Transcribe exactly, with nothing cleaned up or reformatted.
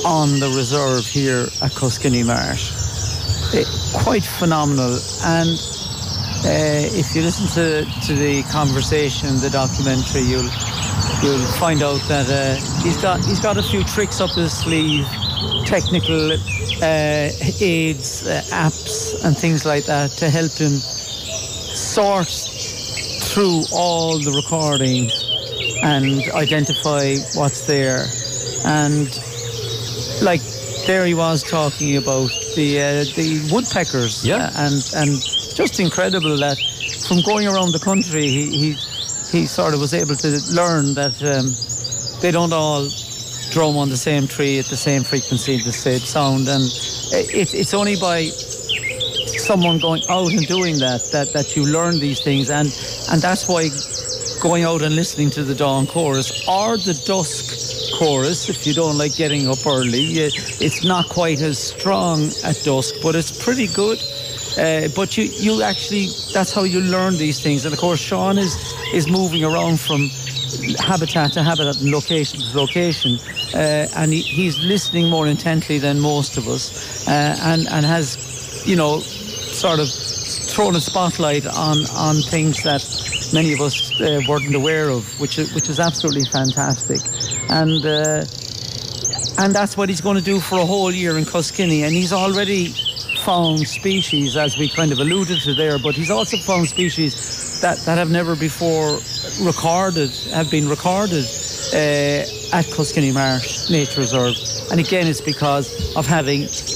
on the reserve here at Coskenny Marsh. Uh, quite phenomenal. And uh, if you listen to, to the conversation, the documentary, you'll you'll find out that uh, he's got he's got a few tricks up his sleeve, technical uh, aids, uh, apps, and things like that to help him sort through all the recordings and identify what's there. And like there he was talking about the uh, the woodpeckers, yeah. uh, and and just incredible that from going around the country he he, he sort of was able to learn that um, they don't all drum on the same tree at the same frequency, the same sound, and it, it's only by someone going out and doing that that that you learn these things. And and that's why going out and listening to the dawn chorus or the dusk chorus, if you don't like getting up early, it's not quite as strong at dusk, but it's pretty good. Uh, but you you actually, that's how you learn these things. And of course Sean is is moving around from habitat to habitat and location to location, uh, and he, he's listening more intently than most of us, uh, and and has, you know, sort of thrown a spotlight on on things that many of us uh, weren't aware of, which is, which is absolutely fantastic. And uh, and that's what he's going to do for a whole year in Coskenny. And he's already found species, as we kind of alluded to there, but he's also found species that, that have never before recorded, have been recorded uh, at Coskenny Marsh Nature Reserve. And again, it's because of having